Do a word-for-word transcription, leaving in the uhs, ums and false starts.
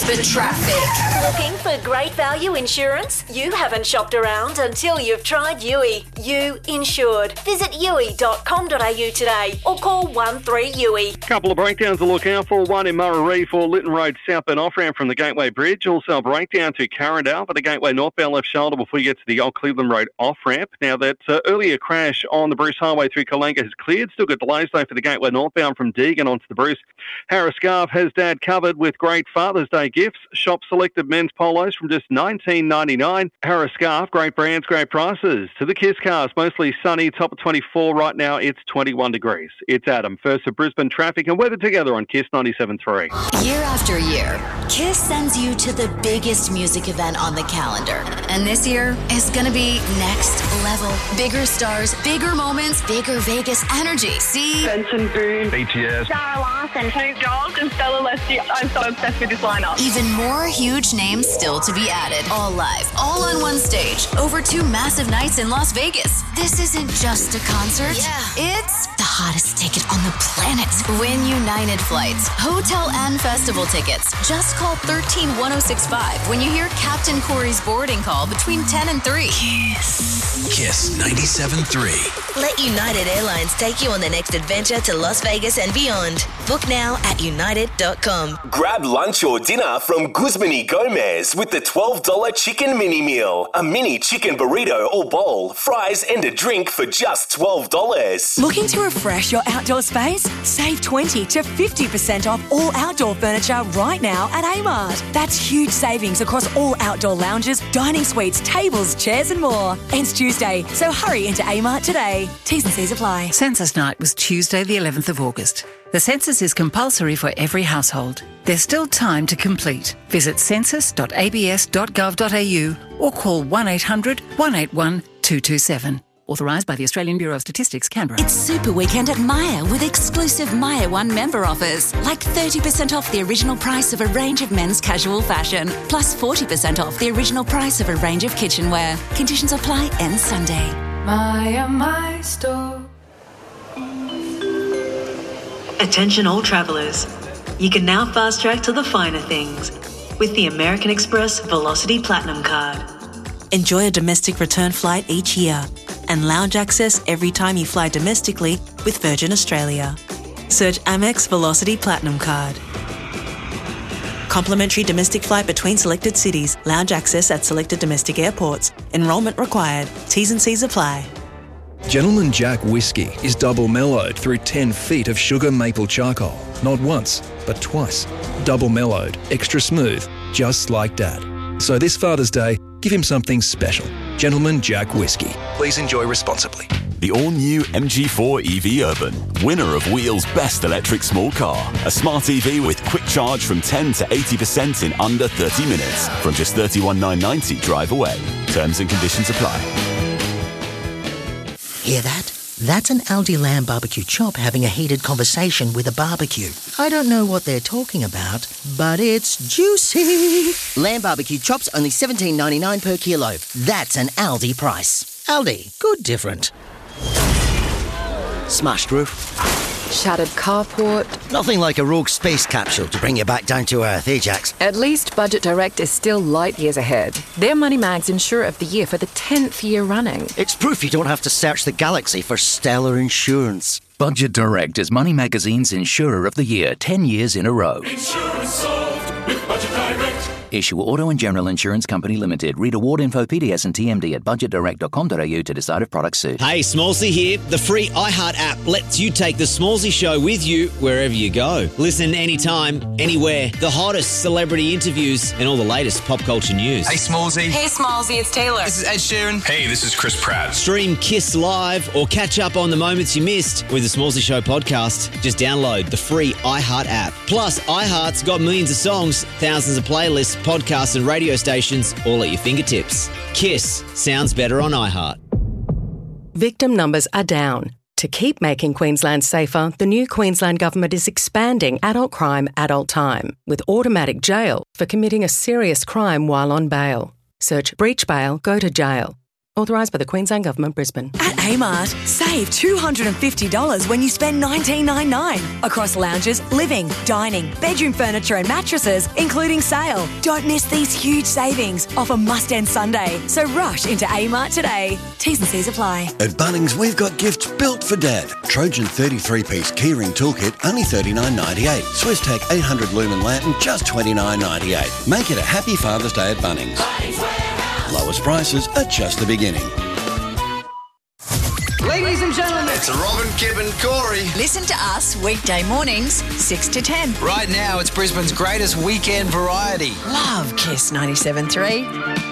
Brisbane traffic. Looking for great value insurance? You haven't shopped around until you've tried U I. You insured. Visit u i dot com dot a u today or call one three U I. Couple of breakdowns to look out for. One in Murray for Lytton Road southbound off-ramp from the Gateway Bridge. Also a breakdown to Carindale for the Gateway northbound left shoulder before you get to the Old Cleveland Road off-ramp. Now that uh, earlier crash on the Bruce Highway through Kalanka has cleared. Still got delays though for the Gateway northbound from Deagon onto the Bruce. Harris Scarf has Dad covered with great Father's Day gifts. Shop selected men's polos from just nineteen ninety-nine. Harris Scarf, great brands, great prices. To the Kiss cars, mostly sunny, top of twenty-four. Right now it's twenty-one degrees. It's Adam, first of Brisbane traffic and weather together on Kiss ninety-seven point three. Year after year, Kiss sends you to the biggest music event on the calendar. And this year is going to be next level. Bigger stars, bigger moments, bigger Vegas energy. See Benson Boone, B T S, Sarah Larson, Snoop Dogg, and Stella Leslie. I'm so obsessed with this lineup. even more huge names still to be added. All live, all on one stage, over two massive nights in Las Vegas. This isn't just a concert. Yeah. It's the hottest ticket on the planet. Win United flights, hotel and festival tickets. Just call one three one oh six five when you hear Captain Corey's boarding call between ten and three. Kiss. Kiss ninety-seven point three. Let United Airlines take you on the next adventure to Las Vegas and beyond. Book now at united dot com. Grab lunch or dinner from Guzman y Gomez with the twelve dollars chicken mini meal. A mini chicken burrito or bowl, fries and a drink for just twelve dollars. Looking to refresh your outdoor space? Save twenty to fifty percent off all outdoor furniture right now at Amart. That's huge savings across all outdoor lounges, dining suites, tables, chairs and more. Ends Tuesday, so hurry into Amart today. T's and C's apply. Census night was Tuesday the eleventh of August. The census is compulsory for every household. There's still time to complete. Visit census dot a b s dot gov dot a u or call one eight hundred one eight one two two seven. Authorised by the Australian Bureau of Statistics, Canberra. It's Super Weekend at Myer with exclusive Myer One member offers, like thirty percent off the original price of a range of men's casual fashion, plus forty percent off the original price of a range of kitchenware. Conditions apply end Sunday. Myer, my store. Attention all travellers. You can now fast track to the finer things with the American Express Velocity Platinum Card. Enjoy a domestic return flight each year and lounge access every time you fly domestically with Virgin Australia. Search Amex Velocity Platinum Card. Complimentary domestic flight between selected cities. Lounge access at selected domestic airports. Enrolment required. T's and C's apply. Gentleman Jack Whiskey is double mellowed through ten feet of sugar maple charcoal. Not once, but twice. Double mellowed, extra smooth, just like Dad. So this Father's Day, give him something special. Gentleman Jack Whiskey. Please enjoy responsibly. The all-new M G four E V Urban, winner of Wheel's Best Electric Small Car. A smart E V with quick charge from ten to eighty percent in under thirty minutes. From just thirty-one thousand nine hundred ninety drive away. Terms and conditions apply. Hear that? That's an Aldi lamb barbecue chop having a heated conversation with a barbecue. I don't know what they're talking about, but it's juicy. Lamb barbecue chops only seventeen ninety-nine per kilo. That's an Aldi price. Aldi, good different. Smashed roof. Shattered carport. Nothing like a rogue space capsule to bring you back down to earth, eh, Jax? At least Budget Direct is still light years ahead. They're Money Mag's Insurer of the Year for the tenth year running. It's proof you don't have to search the galaxy for stellar insurance. Budget Direct is Money Magazine's Insurer of the Year ten years in a row. Insurance solved with Budget Direct. Issue Auto and General Insurance Company Limited. Read award info, P D S and T M D at budget direct dot com dot a u to decide if products suit. Hey, Smallsy here. The free iHeart app lets you take the Smallsy Show with you wherever you go. Listen anytime, anywhere. The hottest celebrity interviews and all the latest pop culture news. Hey, Smallsy. Hey, Smallsy, it's Taylor. This is Ed Sheeran. Hey, this is Chris Pratt. Stream Kiss Live or catch up on the moments you missed with the Smallsy Show podcast. Just download the free iHeart app. Plus, iHeart's got millions of songs, thousands of playlists, podcasts and radio stations all at your fingertips. Kiss sounds better on iHeart. Victim numbers are down. To keep making Queensland safer, the new Queensland Government is expanding adult crime, adult time, with automatic jail for committing a serious crime while on bail. Search breach bail, go to jail. Authorised by the Queensland Government, Brisbane. At Amart, save two hundred fifty dollars when you spend nineteen ninety-nine across lounges, living, dining, bedroom furniture and mattresses, including sale. Don't miss these huge savings off a must-end Sunday. So rush into Amart today. T's and C's apply. At Bunnings, we've got gifts built for Dad. Trojan thirty-three piece keyring toolkit, only thirty-nine ninety-eight. SwissTech eight hundred lumen lantern, just twenty-nine ninety-eight. Make it a happy Father's Day at Bunnings. Lowest prices are just the beginning. Ladies and gentlemen, it's Robin, Kib and Corey. Listen to us weekday mornings, six to ten. Right now, it's Brisbane's greatest weekend variety. Love Kiss ninety-seven point three.